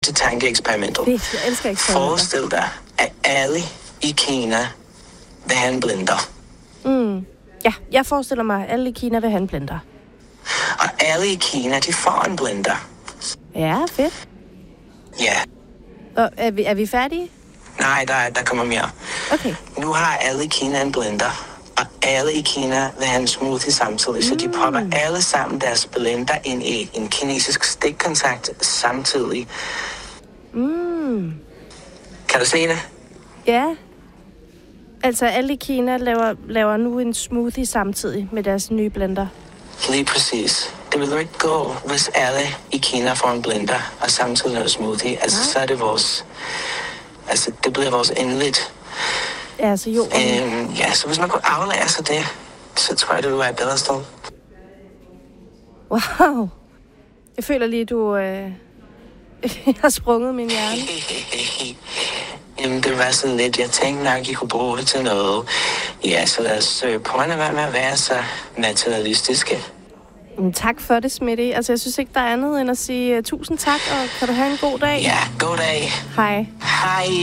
til tankeeksperimentet. Fedt, jeg elsker eksperimenter. Forestil dig, at alle i Kina vil have en blender. Ja, jeg forestiller mig, at alle i Kina vil have en blender. Og alle i Kina, de får en blender. Ja, fedt. Ja. Og er vi færdige? Nej, der kommer mere. Okay. Nu har alle i Kina en blender. Og alle i Kina vil have en smoothie samtidig, så de popper alle sammen deres blender ind i en kinesisk stikkontakt samtidig. Kan du se det? Ja. Altså, alle i Kina laver nu en smoothie samtidig med deres nye blender. Lige præcis. Det vil jo ikke gå, hvis alle i Kina får en blender og samtidig laver smoothie. Altså, så er det vores... Altså, det bliver vores endeligt. Ja, altså jo. Ja, så hvis man kunne aflære sig det, så tror jeg, det ville være et bedre sted. Wow. Jeg føler lige, du har sprunget min hjerne. Jamen, det var sådan lidt, jeg tænkte nok, I kunne bruge det til noget. Ja, så lad os prøve at være med at være så materialistiske. Tak for det, Smitty. Altså, jeg synes ikke, der er andet end at sige tusind tak, og kan du have en god dag? Ja, god dag. Hej. Hej.